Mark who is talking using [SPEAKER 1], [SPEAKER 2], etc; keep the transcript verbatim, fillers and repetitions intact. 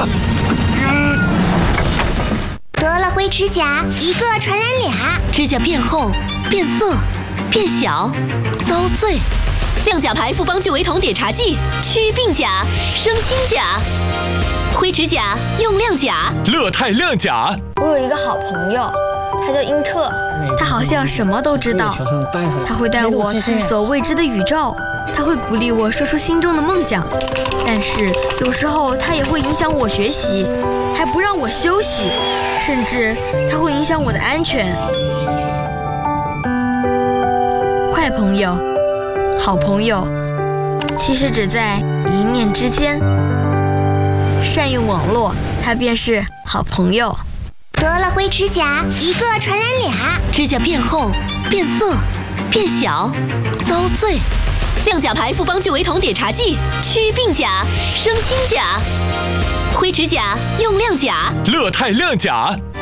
[SPEAKER 1] 嗯、
[SPEAKER 2] 得了灰指甲，一个传染俩。
[SPEAKER 3] 指甲变厚、变色、变小、遭碎。亮甲牌复方聚维酮碘茶剂，祛病甲，生新甲。灰指甲用亮甲，
[SPEAKER 1] 乐泰亮甲。
[SPEAKER 4] 我有一个好朋友，他叫英特，他好像什么都知道。他会带我探索未知的宇宙，他会鼓励我说出心中的梦想，但是有时候他也会影响我学习，还不让我休息，甚至他会影响我的安全。坏朋友、好朋友，其实只在一念之间。善用网络，它便是好朋友。
[SPEAKER 2] 得了灰指甲，一个传染俩。
[SPEAKER 3] 指甲变厚、变色、变小、遭碎。亮甲牌复方聚维酮碘茶剂，祛病甲，生新甲。灰指甲用亮甲，
[SPEAKER 1] 乐泰亮甲。